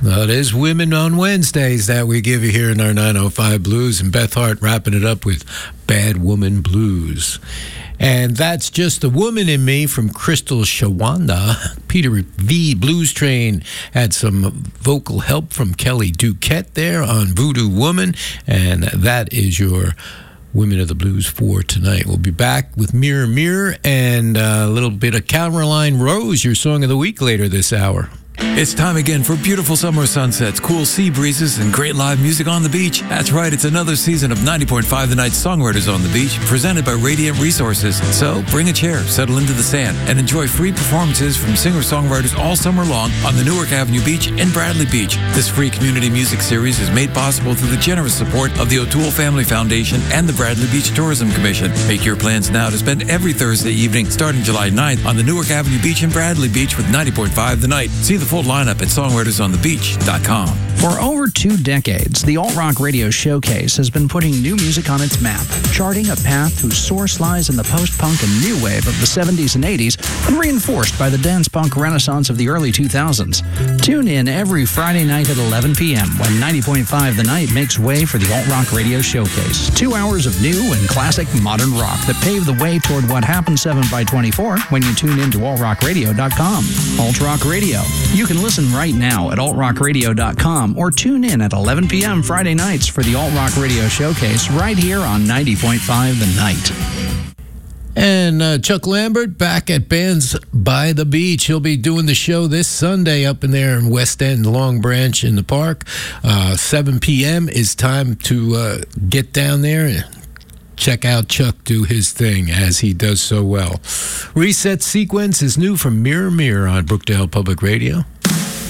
Well, it is Women on Wednesdays that we give you here in our 905 Blues, and Beth Hart wrapping it up with Bad Woman Blues. And that's Just the Woman in Me from Crystal Shawanda. Peter V. Blues Train had some vocal help from Kelly Duquette there on Voodoo Woman, and that is your Women of the Blues for tonight. We'll be back with Mirror Mirror and a little bit of Caroline Rose, your Song of the Week, later this hour. It's time again for beautiful summer sunsets, cool sea breezes, and great live music on the beach. That's right, it's another season of 90.5 The Night Songwriters on the Beach, presented by Radiant Resources. So bring a chair, settle into the sand, and enjoy free performances from singer-songwriters all summer long on the Newark Avenue Beach in Bradley Beach. This free community music series is made possible through the generous support of the O'Toole Family Foundation and the Bradley Beach Tourism Commission. Make your plans now to spend every Thursday evening starting July 9th on the Newark Avenue Beach in Bradley Beach with 90.5 The Night. See the full lineup at songwritersonthebeach.com. For over 2 decades, the Alt Rock Radio Showcase has been putting new music on its map, charting a path whose source lies in the post-punk and new wave of the 70s and 80s, and reinforced by the dance-punk renaissance of the early 2000s. Tune in every Friday night at 11 p.m. when 90.5 The Night makes way for the Alt Rock Radio Showcase. 2 hours of new and classic modern rock that pave the way toward what happens 7x24 when you tune in to altrockradio.com. Alt Rock Radio. You can listen right now at altrockradio.com or tune in at 11 p.m. Friday nights for the Alt Rock Radio Showcase right here on 90.5 The Night. And Chuck Lambert back at Bands by the Beach. He'll be doing the show this Sunday up in there in West End, Long Branch in the park. 7 p.m. is time to get down there and check out Chuck do his thing, as he does so well. Reset Sequence is new from Mirror Mirror on Brookdale Public Radio.